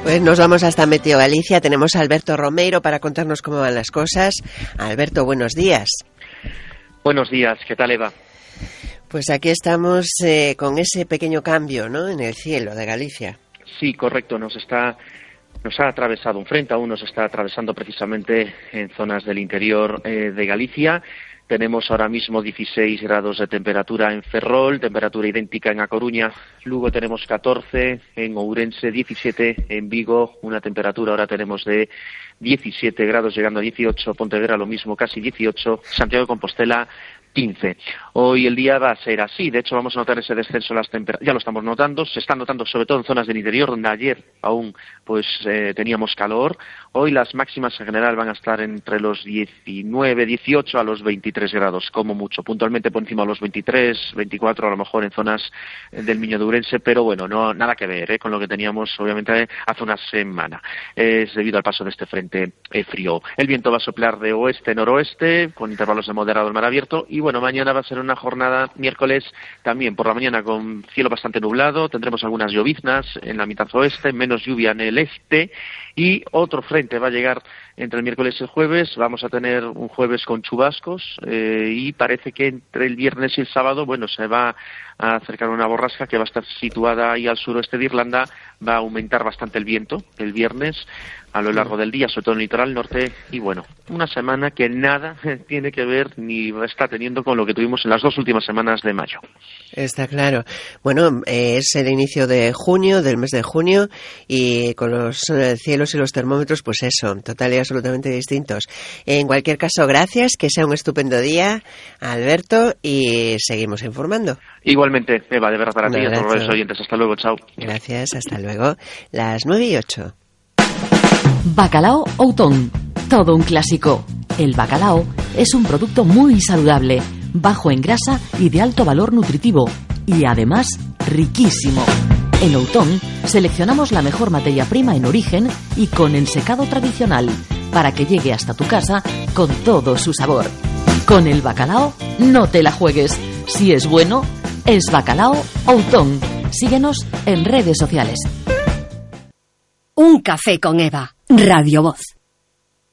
Pues nos vamos hasta Meteo Galicia. Tenemos a Alberto Romeiro para contarnos cómo van las cosas. Alberto, buenos días. Buenos días, ¿qué tal, Eva? Pues aquí estamos con ese pequeño cambio, ¿no?, en el cielo de Galicia. Sí, correcto, nos ha atravesado un frente, aún nos está atravesando precisamente en zonas del interior de Galicia. Tenemos ahora mismo 16 grados de temperatura en Ferrol, temperatura idéntica en A Coruña. Lugo tenemos 14, en Ourense 17, en Vigo una temperatura ahora tenemos de 17 grados llegando a 18, Pontevedra lo mismo, casi 18, Santiago de Compostela 15. Hoy el día va a ser así, de hecho vamos a notar ese descenso en las temperaturas, ya lo estamos notando, se está notando sobre todo en zonas del interior, donde ayer aún teníamos calor. Hoy las máximas en general van a estar entre los 19, 18 a los 23 grados, como mucho, puntualmente por encima de los 23, 24 a lo mejor en zonas del Miño de Ourense, pero bueno, no nada que ver con lo que teníamos obviamente hace una semana. Es debido al paso de este frente frío. El viento va a soplar de oeste-noroeste, con intervalos de moderado al mar abierto, y bueno, mañana va a ser una jornada, miércoles, también por la mañana con cielo bastante nublado, tendremos algunas lloviznas en la mitad oeste, menos lluvia en el este, y otro frente va a llegar entre el miércoles y el jueves. Vamos a tener un jueves con chubascos y parece que entre el viernes y el sábado, bueno, se va a acercar una borrasca que va a estar situada ahí al suroeste de Irlanda. Va a aumentar bastante el viento el viernes a lo largo del día, sobre todo en el litoral norte, y bueno, una semana que nada tiene que ver ni está teniendo con lo que tuvimos en las 2 últimas semanas de mayo. Está claro. Bueno, es el inicio de junio, del mes de junio, y con los cielos y los termómetros, pues eso, total y absolutamente distintos. En cualquier caso, gracias, que sea un estupendo día, Alberto, y seguimos informando. Igualmente, Eva, de verdad para ti y a todos los oyentes. Hasta luego, chao. Gracias, hasta luego. Las 9:08. Bacalao Outón, todo un clásico. El bacalao es un producto muy saludable, bajo en grasa y de alto valor nutritivo, y además riquísimo. En Outón seleccionamos la mejor materia prima en origen y con ensecado tradicional, para que llegue hasta tu casa con todo su sabor. Con el bacalao no te la juegues. Si es bueno, es Bacalao Outón. Síguenos en redes sociales. Un café con Eva, Radio Voz.